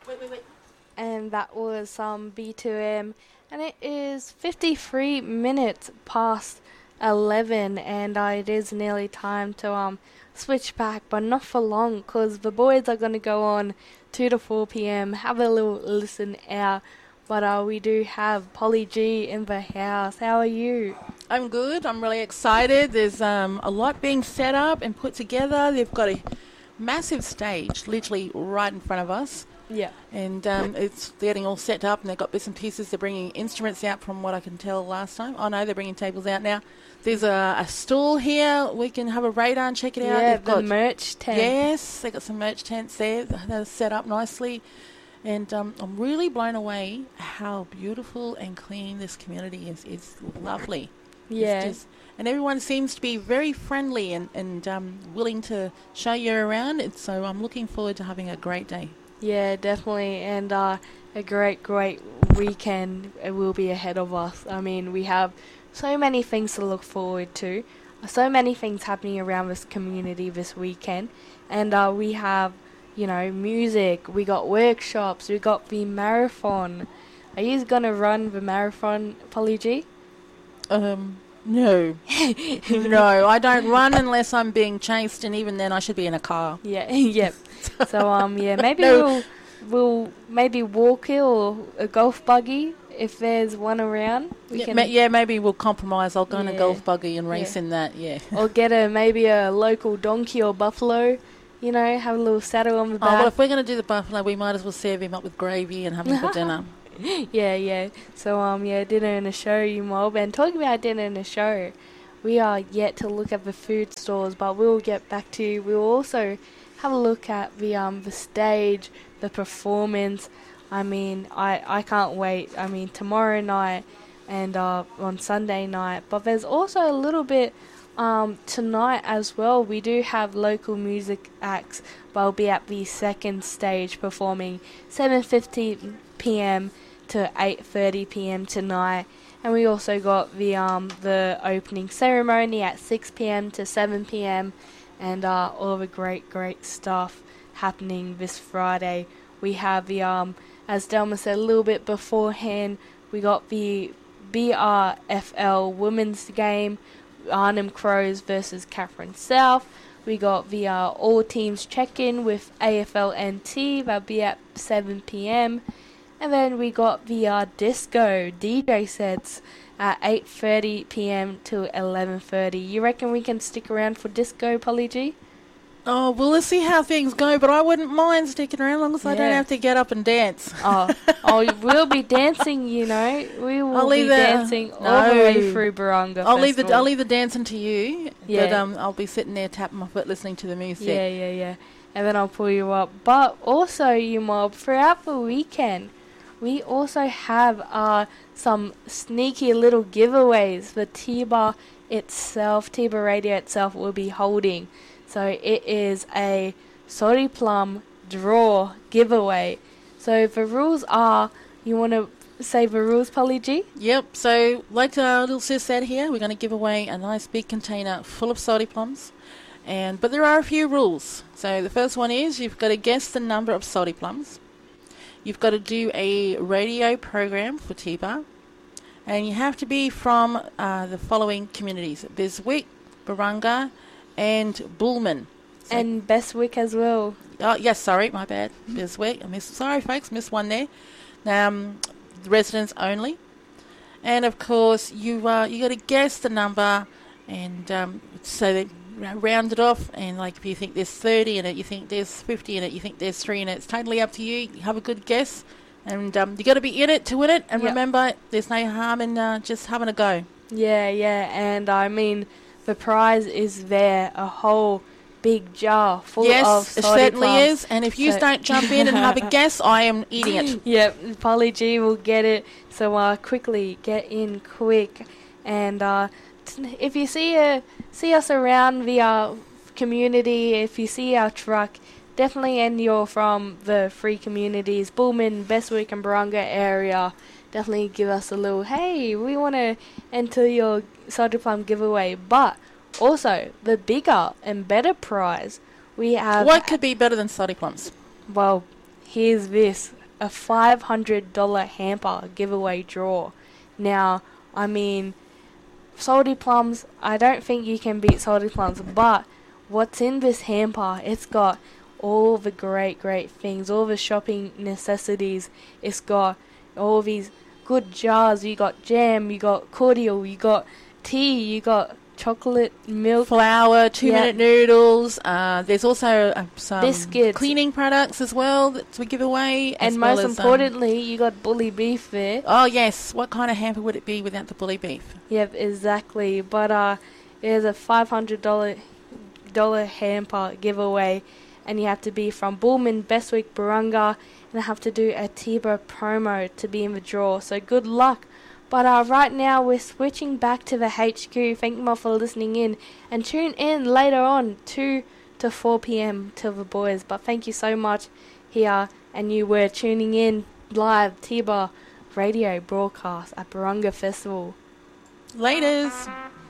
Wait. And that was some B2M, and it is 53 minutes past 11, and it is nearly time to switch back, but not for long, because the boys are going to go on 2 to 4 p.m, have a little listen out. But we do have Polly G in the house. How are you? I'm good. I'm really excited. There's a lot being set up and put together. They've got a massive stage literally right in front of us. Yeah. And it's getting all set up, and they've got bits and pieces. They're bringing instruments out from what I can tell last time. Oh, no, they're bringing tables out now. There's a stall here. We can have a radar and check it out. Yeah, They've got merch tent. Yes, they've got some merch tents there. They're set up nicely. And I'm really blown away how beautiful and clean this community is. It's lovely. Yeah. And everyone seems to be very friendly and willing to show you around. So I'm looking forward to having a great day. Yeah, definitely. And a great weekend will be ahead of us. I mean, we have so many things to look forward to. So many things happening around this community this weekend. And we have, music. We got workshops. We got the marathon. Are you going to run the marathon, Polly G? No. No, I don't run unless I'm being chased, and even then I should be in a car. Yeah, yep. So, maybe we'll maybe walk it or a golf buggy if there's one around. Maybe we'll compromise. I'll go in a golf buggy and race in that, Or get maybe a local donkey or buffalo, have a little saddle on the back. Well, if we're going to do the buffalo, we might as well serve him up with gravy and have him for dinner. Yeah. So, dinner and a show, you mob. And talking about dinner and a show, we are yet to look at the food stores, but we'll get back to you. We'll also have a look at the stage, the performance. I mean, I can't wait. I mean, tomorrow night and on Sunday night. But there's also a little bit tonight as well. We do have local music acts, but I'll be at the second stage performing 7:50 p.m. to 8:30 p.m. tonight. And we also got the opening ceremony at 6 p.m. to 7 p.m. and all the great stuff happening this Friday. We have the as Delma said a little bit beforehand, we got the BRFL women's game, Arnhem Crows versus Catherine South. We got the all teams check-in with AFLNT. That'll be at 7 p.m. And then we got the disco DJ sets at 8:30 p.m. to 11:30. You reckon we can stick around for disco, Polly G? Oh, well, let's see how things go, but I wouldn't mind sticking around as long as I don't have to get up and dance. We'll be dancing, We will be dancing all the way through Barunga I'll Festival. leave the dancing to you, but I'll be sitting there tapping my foot listening to the music. Yeah. And then I'll pull you up. But also, you mob, throughout the weekend, we also have some sneaky little giveaways the Tiba Radio itself will be holding. So it is a Sorry Plum draw giveaway. So the rules are, you want to say the rules, Polly G? Yep, so like our little sis said here, we're going to give away a nice big container full of salty plums. But there are a few rules. So the first one is you've got to guess the number of salty plums. You've got to do a radio program for Tiba. And you have to be from the following communities: Biswick, Barunga, and Bullman. So and Bestwick as well. Oh, yes, sorry, my bad. Biswick. Sorry, folks, missed one there. Residents only. And, of course, you got to guess the number and so they round it off. And, like, if you think there's 30 in it, you think there's 50 in it, you think there's 3 in it, it's totally up to you. You have a good guess. And you got to be in it to win it. And remember, there's no harm in just having a go. Yeah. And, I mean, the prize is there, a whole big jar full of Yes, it certainly is. And if you don't jump in and have a guess, I am eating it. Yep, Polly G will get it. So quickly, get in quick. And if you see us around the community, if you see our truck, definitely, and you're from the three communities, Bullman, Bestwick and Barunga area, definitely give us a little, hey, we want to enter your Salty Plum giveaway. But also, the bigger and better prize, we have... What could be better than salty plums? Well, here's this, a $500 hamper giveaway draw. Now, I mean, Salty Plums, I don't think you can beat Salty Plums, but what's in this hamper, it's got all the great things, all the shopping necessities. It's got all these good jars. You got jam, you got cordial, you got tea, you got chocolate milk, flour, 2-minute noodles. There's also some biscuits, cleaning products as well that we give away. And most importantly, you got bully beef there. Oh yes, what kind of hamper would it be without the bully beef? Yep, exactly. But there's a $500 hamper giveaway, and you have to be from Bullman, Bestwick, Barunga, and I have to do a Tiba promo to be in the draw. So good luck. But right now we're switching back to the HQ. Thank you all for listening in, and tune in later on 2 to 4 p.m. to the boys. But thank you so much here, and you were tuning in live Tiba radio broadcast at Barunga Festival. Laters.